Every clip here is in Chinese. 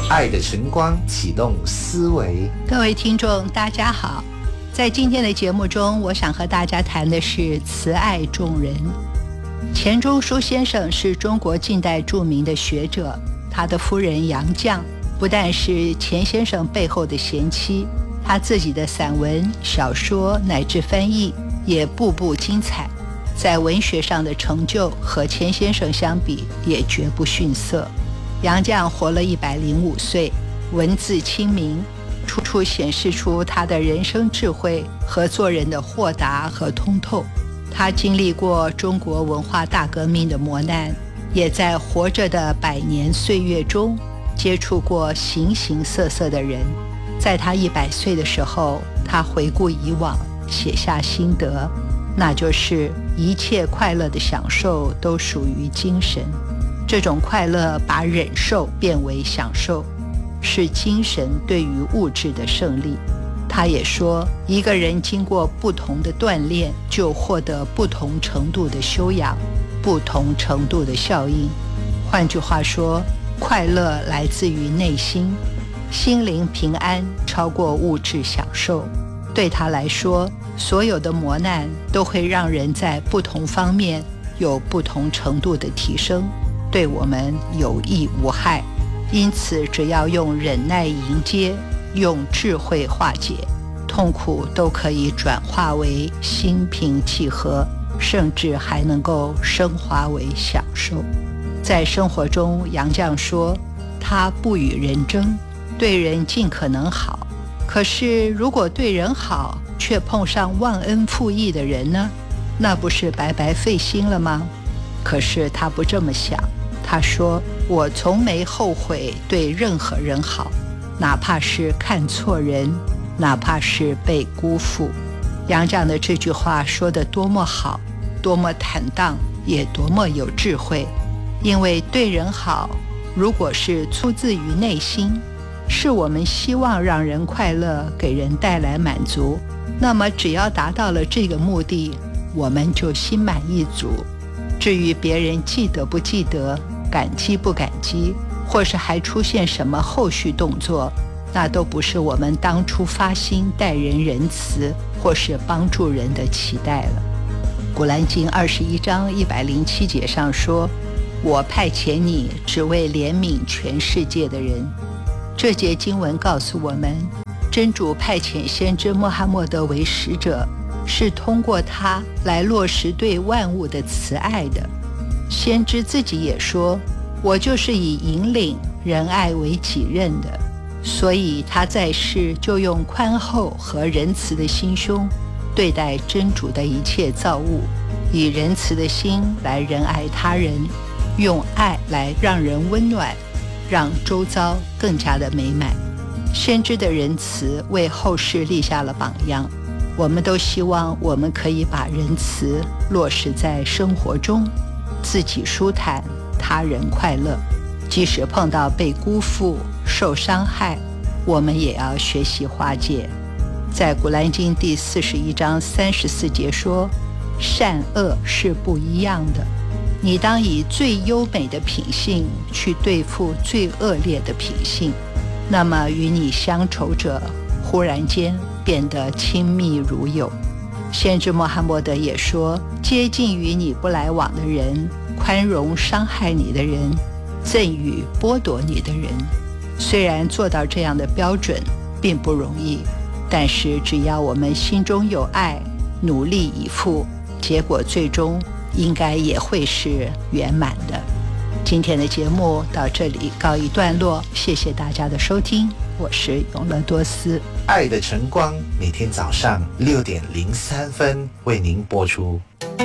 爱的晨光启动思维。 各位听众大家好，在今天的节目中，我想和大家谈的是慈爱众人。钱钟书先生是中国近代著名的学者，他的夫人杨绛不但是钱先生背后的贤妻，他自己的散文、小说乃至翻译也步步精彩，在文学上的成就和钱先生相比也绝不逊色。杨绛活了105岁，文字清明，处处显示出他的人生智慧和做人的豁达和通透。他经历过中国文化大革命的磨难，也在活着的100年岁月中接触过形形色色的人。在他100岁的时候，他回顾以往，写下心得，那就是一切快乐的享受都属于精神。这种快乐把忍受变为享受，是精神对于物质的胜利。他也说，一个人经过不同的锻炼，就获得不同程度的修养，不同程度的效应。换句话说，快乐来自于内心，心灵平安超过物质享受。对他来说，所有的磨难都会让人在不同方面有不同程度的提升，对我们有益无害。因此只要用忍耐迎接，用智慧化解，痛苦都可以转化为心平气和，甚至还能够升华为享受。在生活中，杨绛说，他不与人争，对人尽可能好。可是如果对人好，却碰上忘恩负义的人呢？那不是白白费心了吗？可是他不这么想，他说，我从没后悔对任何人好，哪怕是看错人，哪怕是被辜负。杨绛的这句话说得多么好，多么坦荡，也多么有智慧。因为对人好，如果是出自于内心，是我们希望让人快乐，给人带来满足，那么只要达到了这个目的，我们就心满意足。至于别人记得不记得，感激不感激，或是还出现什么后续动作，那都不是我们当初发心待人仁慈或是帮助人的期待了。古兰经21章107节上说，我派遣你只为怜悯全世界的人。这节经文告诉我们，真主派遣先知穆罕默德为使者，是通过他来落实对万物的慈爱的。先知自己也说，我就是以引领仁爱为己任的，所以他在世就用宽厚和仁慈的心胸对待真主的一切造物，以仁慈的心来仁爱他人，用爱来让人温暖，让周遭更加的美满。先知的仁慈为后世立下了榜样，我们都希望我们可以把仁慈落实在生活中，自己舒坦，他人快乐。即使碰到被辜负、受伤害，我们也要学习化解。在古兰经第41章34节说，善恶是不一样的，你当以最优美的品性去对付最恶劣的品性，那么与你相仇者忽然间变得亲密如友。先知穆罕默德也说，接近与你不来往的人，宽容伤害你的人，赠予剥夺你的人。虽然做到这样的标准并不容易，但是只要我们心中有爱，努力以赴，结果最终应该也会是圆满的。今天的节目到这里告一段落，谢谢大家的收听，我是永乐多斯。 爱的晨光每天早上6点03分为您播出。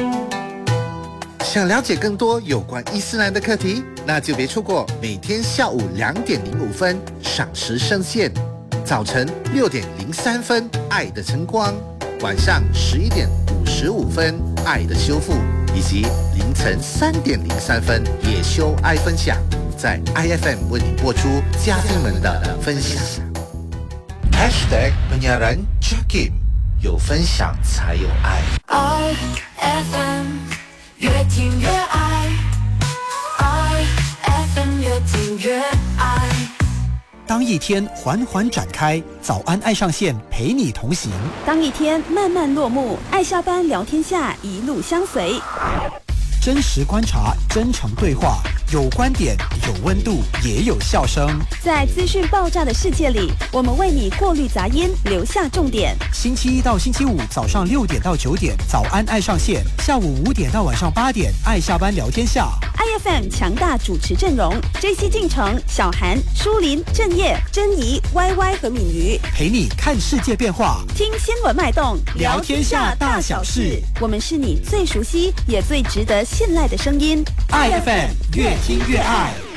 想了解更多有关伊斯兰的课题，那就别错过每天下午2点05分赏时圣线，早晨6点03分爱的晨光，晚上11点55分爱的修复，以及凌晨3点03分也修爱分享，在 IFM 为你播出嘉宾们的分享。 penyiaran Jakim， 有分享才有爱。 IFM 越听越爱，IFM 越听越爱。 当一天缓缓展开，早安爱上线陪你同行； 当一天慢慢落幕，爱下班聊天下一路相随。 真实观察，真诚对话，有观点，有温度，也有笑声。 在资讯爆炸的世界里，我们为你过滤杂音，留下重点。 星期一到星期五早上6点到9点，早安爱上线；下午5点到晚上8点，爱下班聊天下。 IFM 强大主持阵容 ：JC 进城、小韩、舒林、郑业、珍妮、YY 和敏瑜， 陪你看世界变化， 听新闻脉动， 聊天下大小事。 我们是你最熟悉也最值得信赖的声音。 IFM 越听越爱。